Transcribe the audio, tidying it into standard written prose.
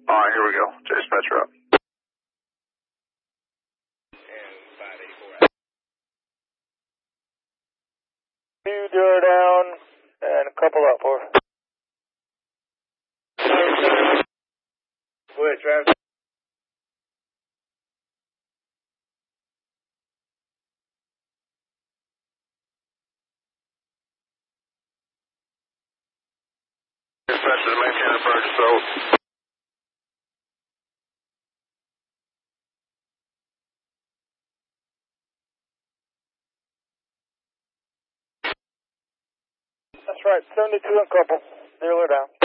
Alright, here we go. Dispatcher up. Two door down and a couple up, over. Go ahead, Travis. Dispatcher to maintain the Burgess Road. That's right, 72 and couple. 0 down.